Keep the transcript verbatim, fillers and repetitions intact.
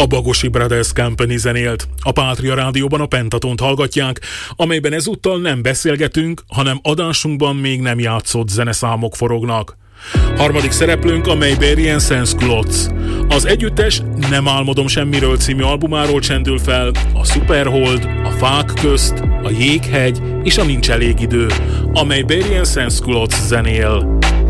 A Bagosi Brothers Company zenélt. A Pátria Rádióban a Pentatont hallgatják, amelyben ezúttal nem beszélgetünk, hanem adásunkban még nem játszott zeneszámok forognak. Harmadik szereplőnk a Mayberian Sense Clothes. Az együttes Nem álmodom semmiről című albumáról csendül fel a Superhold, a Fák közt, a Jéghegy és a Nincs elég idő. A Mayberian Sense Clothes zenél.